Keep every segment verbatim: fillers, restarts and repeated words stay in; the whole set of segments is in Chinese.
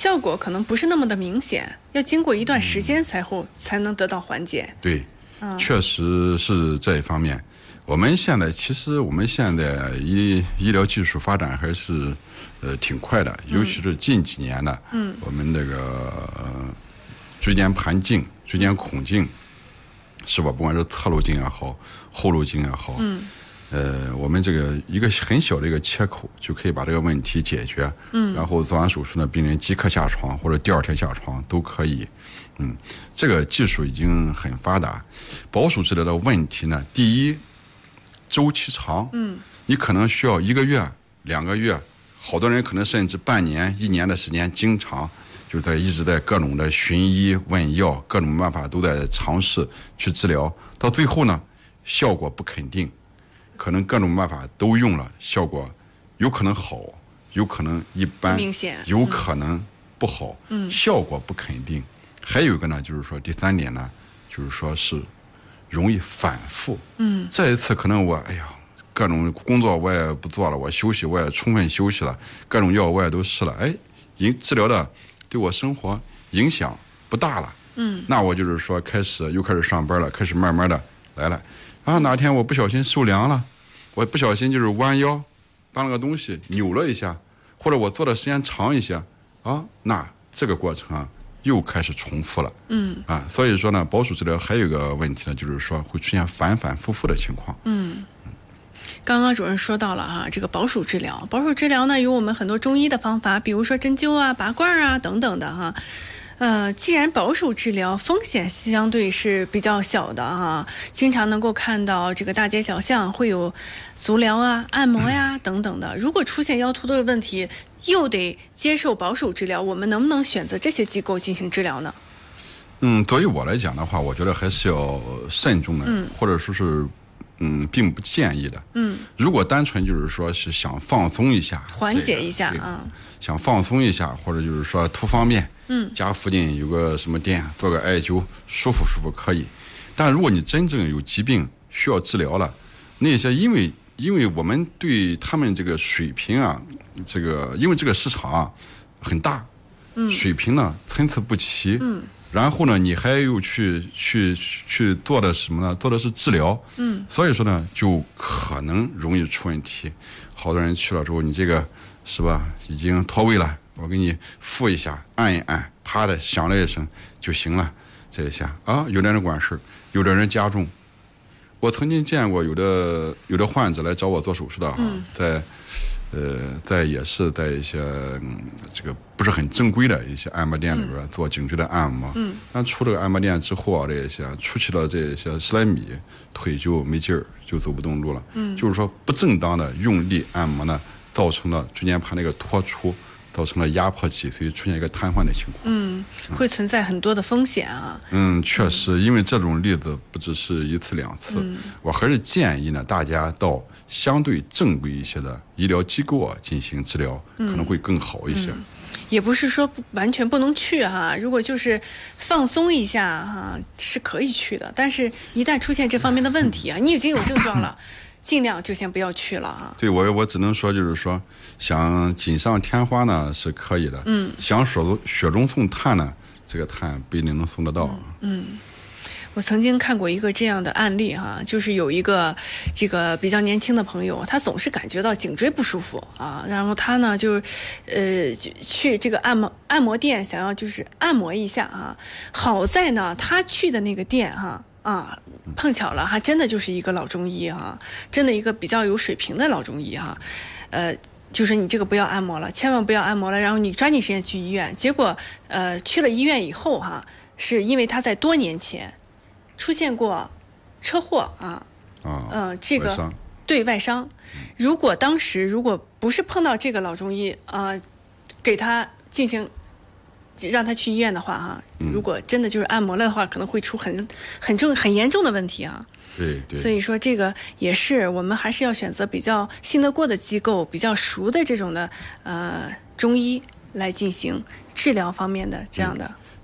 效果可能不是那么的明显，要经过一段时间才后、嗯、才能得到缓解。 对，嗯、确实是这一方面。我们现在其实我们现在医医疗技术发展还是呃挺快的，尤其是近几年呢，嗯，我们那个、呃、椎间盘镜、椎间孔镜，是吧？不管是侧路镜也好，后路镜也好，嗯，呃，我们这个一个很小的一个切口就可以把这个问题解决，嗯，然后做完手术呢，病人即刻下床或者第二天下床都可以，嗯，这个技术已经很发达。保守治疗的问题呢，第一，周期长，嗯，你可能需要一个月、两个月，好多人可能甚至半年、一年的时间，经常就在一直在各种的寻医问药，各种办法都在尝试去治疗，到最后呢，效果不肯定，可能各种办法都用了，效果有可能好，有可能一般， 明显， 有可能不好，嗯，效果不肯定。还有一个呢，就是说第三点呢，就是说是容易反复，嗯，这一次可能我哎呀，各种工作我也不做了，我休息我也充分休息了，各种药我也都试了，哎，影治疗的对我生活影响不大了，嗯，那我就是说开始又开始上班了，开始慢慢的来了，然后哪天我不小心受凉了，我不小心就是弯腰把那个东西扭了一下，或者我做的时间长一些，啊，那这个过程啊又开始重复了，嗯啊，所以说呢，保守治疗还有一个问题呢，就是说会出现反反复复的情况。 嗯，刚刚主任说到了哈，这个保守治疗，保守治疗呢有我们很多中医的方法，比如说针灸啊、拔罐啊等等的哈。呃，既然保守治疗风险相对是比较小的哈，经常能够看到这个大街小巷会有足疗啊、按摩呀、嗯、等等的。如果出现腰突的问题，又得接受保守治疗，我们能不能选择这些机构进行治疗呢？ 嗯，对于我来讲的话，我觉得还是要慎重的，嗯、或者说是嗯，并不建议的。嗯，如果单纯就是说是想放松一下， 缓解一下啊、嗯， 想放松一下，或者就是说图方便，嗯，家附近有个什么店做个艾灸，舒服舒服可以。但如果你真正有疾病需要治疗了，那些因为因为我们对他们这个水平啊，这个因为这个市场啊很大，嗯，水平呢参差不齐，嗯。然后呢，你还又去去去做的什么呢？做的是治疗，嗯，所以说呢，就可能容易出问题。好多人去了之后，你这个是吧，已经脱位了，我给你敷一下，按一按，啪的响了一声就行了。这一下啊，有的人管事，有的人加重。我曾经见过有的有的患者来找我做手术的哈，嗯、在。呃，在也是在一些、嗯、这个不是很正规的一些按摩店里边、嗯、做颈椎的按摩，嗯，但出这个按摩店之后啊，这些出去了这些十来米，腿就没劲儿，就走不动路了，嗯，就是说不正当的用力按摩呢，造成了椎间盘那个脱出，造成了压迫脊髓出现一个瘫痪的情况， 嗯，会存在很多的风险啊， 嗯，确实，因为这种例子不只是一次两次，嗯、我还是建议呢，大家到相对正规一些的医疗机构啊进行治疗，可能会更好一些。嗯嗯、 也不是说完全不能去哈，如果就是放松一下哈是可以去的，但是一旦出现这方面的问题啊，你已经有症状了，尽量就先不要去了啊。对， 我我只能说就是说，想锦上添花呢是可以的，嗯，想雪中雪中送炭呢，这个炭不一定能送得到。 嗯。嗯，我曾经看过一个这样的案例哈，就是有一个这个比较年轻的朋友，他总是感觉到颈椎不舒服啊，然后他呢就呃去这个按摩按摩店想要就是按摩一下啊，好在呢他去的那个店哈啊碰巧了，还真的就是一个老中医哈，真的一个比较有水平的老中医哈，呃。就是你这个不要按摩了，千万不要按摩了，然后你抓紧时间去医院。结果呃去了医院以后哈，是因为他在多年前出现过车祸啊，嗯、呃，这个外对外伤。如果当时如果不是碰到这个老中医啊、呃，给他进行让他去医院的话哈，如果真的就是按摩了的话，可能会出很很重很严重的问题啊。 对对。 所以说这个也是我们还是要选择比较信得过的机构，比较熟的这种的呃中医来进行治疗方面的这样的。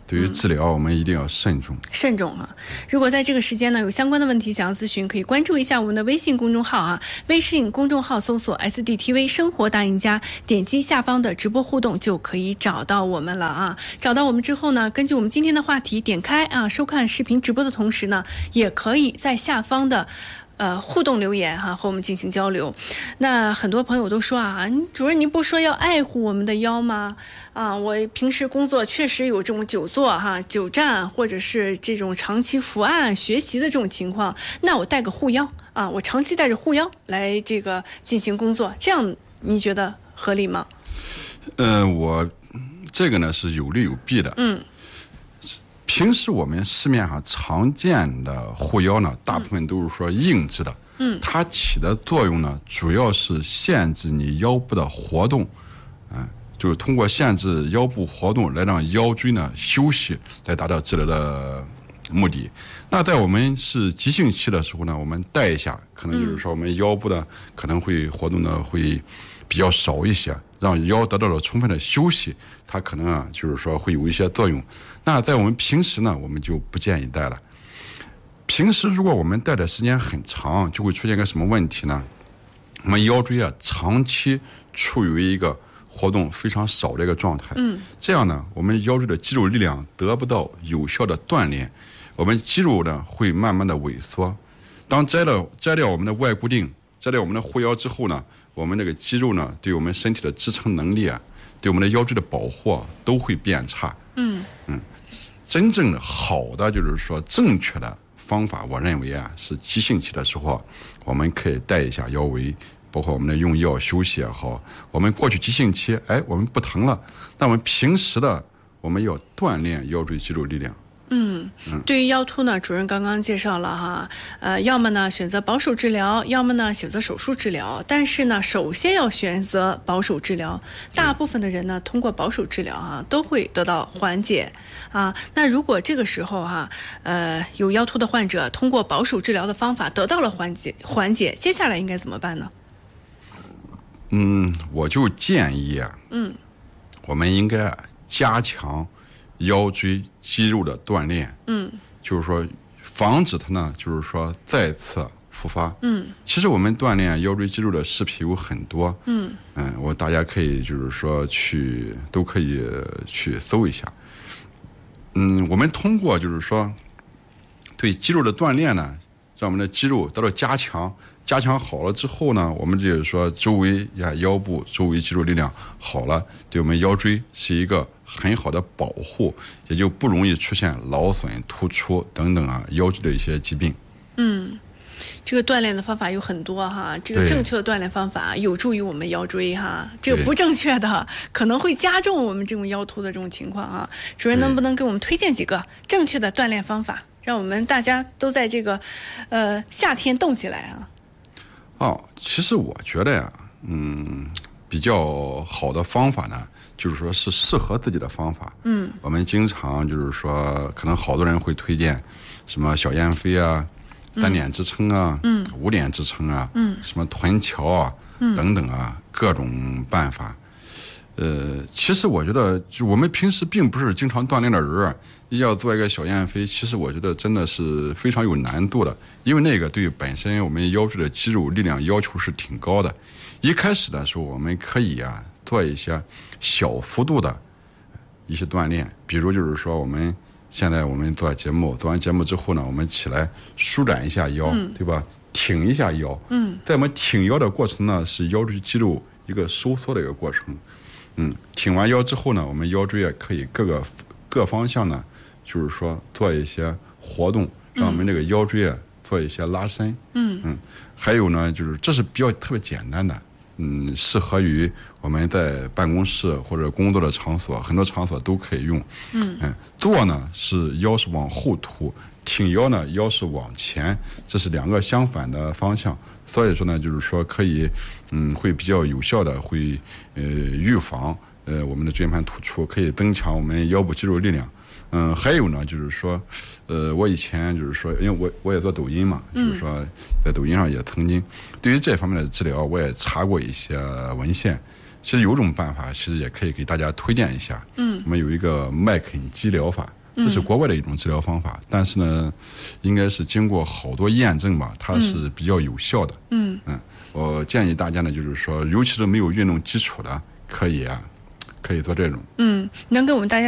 对于治疗我们一定要慎重。 慎重啊！如果在这个时间呢有相关的问题想要咨询，可以关注一下我们的微信公众号啊，微信公众号搜索 S D T V 生活大赢家，点击下方的直播互动就可以找到我们了啊。找到我们之后呢，根据我们今天的话题点开啊，收看视频直播的同时呢，也可以在下方的呃，互动留言哈，和我们进行交流。那很多朋友都说啊，主任您不说要爱护我们的腰吗？啊，我平时工作确实有这种久坐哈、久站，或者是这种长期伏案学习的这种情况，那我带个护腰啊，我长期带着护腰来这个进行工作，这样你觉得合理吗？ 呃，我这个呢是有利有弊的。 嗯。 平时我们市面上常见的护腰呢，大部分都是说硬质的，嗯，它起的作用呢，主要是限制你腰部的活动，嗯，就是通过限制腰部活动来让腰椎呢休息，来达到治疗的目的。那在我们是急性期的时候呢，我们带一下，可能就是说我们腰部呢可能会活动的会比较少一些，让腰得到了充分的休息，它可能啊就是说会有一些作用。那在我们平时呢，我们就不建议戴了。平时如果我们戴的时间很长，就会出现个什么问题呢？我们腰椎啊长期处于一个活动非常少的一个状态，嗯，这样呢，我们腰椎的肌肉力量得不到有效的锻炼，我们肌肉呢会慢慢的萎缩。当摘了摘掉我们的外固定，摘掉我们的护腰之后呢，我们这个肌肉呢，对我们身体的支撑能力啊，对我们的腰椎的保护啊，都会变差。嗯嗯，真正的好的就是说正确的方法，我认为啊，是急性期的时候，我们可以带一下腰围，包括我们的用药休息也好。我们过去急性期，哎，我们不疼了，那我们平时的我们要锻炼腰椎肌肉力量。 嗯，对于腰突呢，主任刚刚介绍了哈，呃，要么呢选择保守治疗，要么呢选择手术治疗。但是呢，首先要选择保守治疗。大部分的人呢，通过保守治疗哈，都会得到缓解啊。那如果这个时候哈，呃，有腰突的患者通过保守治疗的方法得到了缓解，缓解，接下来应该怎么办呢？ 嗯，我就建议啊， 嗯， 我们应该加强腰椎肌肉的锻炼，嗯，就是说防止它呢，就是说再次复发，嗯，其实我们锻炼腰椎肌肉的视频有很多，嗯嗯，我大家可以就是说去都可以去搜一下，嗯，我们通过就是说对肌肉的锻炼呢，让我们的肌肉得到加强。加强好了之后呢，我们就是说周围呀腰部周围肌肉力量好了，对我们腰椎是一个很好的保护，也就不容易出现劳损、突出等等啊腰椎的一些疾病。 嗯，这个锻炼的方法有很多哈，这个正确的锻炼方法有助于我们腰椎哈，这个不正确的可能会加重我们这种腰突的这种情况啊。主任能不能给我们推荐几个正确的锻炼方法，让我们大家都在这个呃夏天动起来啊？ 哦，其实我觉得呀，嗯，比较好的方法呢，就是说是适合自己的方法。嗯，我们经常就是说，可能好多人会推荐什么小燕飞啊、三点支撑啊、嗯、五点支撑啊、嗯、什么臀桥啊、嗯、等等啊，各种办法。呃，其实我觉得，就我们平时并不是经常锻炼的人，要做一个小燕飞，其实我觉得真的是非常有难度的，因为那个对本身我们腰椎的肌肉力量要求是挺高的。一开始的时候，我们可以啊做一些小幅度的一些锻炼，比如就是说我们现在我们做节目，做完节目之后呢，我们起来舒展一下腰，嗯、对吧？挺一下腰。嗯，在我们挺腰的过程呢，是腰椎肌肉一个收缩的一个过程。嗯，挺完腰之后呢，我们腰椎也可以各个各方向呢，就是说做一些活动，让我们这个腰椎啊做一些拉伸。嗯嗯，还有呢，就是这是比较特别简单的，嗯，适合于我们在办公室或者工作的场所，很多场所都可以用。嗯嗯，坐呢是腰是往后凸，挺腰呢腰是往前，这是两个相反的方向。所以说呢，就是说可以，嗯，会比较有效的会呃预防呃我们的椎间盘突出，可以增强我们腰部肌肉力量。嗯，还有呢，就是说，呃，我以前就是说，因为我我也做抖音嘛，就是说在抖音上也曾经对于这方面的治疗，我也查过一些文献。其实有种办法，其实也可以给大家推荐一下。嗯，我们有一个麦肯基疗法。 这是国外的一种治疗方法，但是呢，应该是经过好多验证吧，它是比较有效的。嗯嗯，我建议大家呢，就是说，尤其是没有运动基础的，可以啊，可以做这种。 嗯，能给我们大家